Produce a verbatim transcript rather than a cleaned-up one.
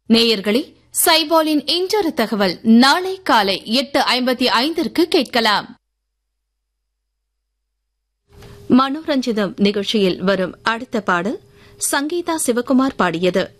நேயர்களே, சைபாலின் இன்றொரு தகவல் நாளை காலை எட்டு ஐம்பத்தி ஐந்திற்கு கேட்கலாம். மனோரஞ்சிதம் நிகழ்ச்சியில் வரும் அடுத்த பாடல் சங்கீதா சிவகுமார் பாடியது.